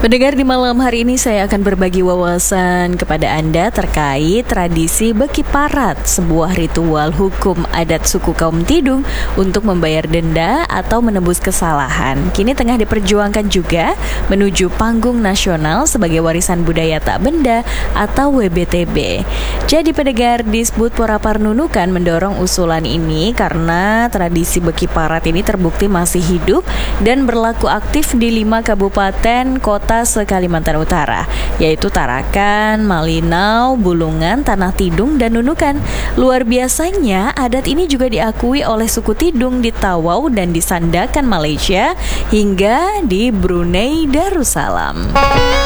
Pendengar, di malam hari ini saya akan berbagi wawasan kepada Anda terkait tradisi Beki Parat, sebuah ritual hukum adat suku kaum Tidung untuk membayar denda atau menebus kesalahan. Kini tengah diperjuangkan juga menuju panggung nasional sebagai warisan budaya tak benda atau WBTB. Jadi pendengar, Disbud Pora Parnunukan mendorong usulan ini karena tradisi Beki Parat ini terbukti masih hidup dan berlaku aktif di 5 kabupaten kota se-Kalimantan Utara, yaitu Tarakan, Malinau, Bulungan, Tanah Tidung, dan Nunukan. Luar biasanya, adat ini juga diakui oleh suku Tidung di Tawau dan di Sandakan, Malaysia, hingga di Brunei Darussalam.